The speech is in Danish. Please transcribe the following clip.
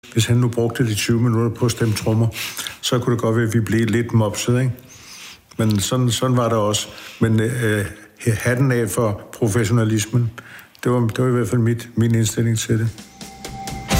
Hvis han nu brugte de 20 minutter på at stemme trommer, så kunne det godt være, at vi blev lidt mopset, ikke? Men sådan var det også. Men hatten af for professionalismen, det var i hvert fald min indstilling til det.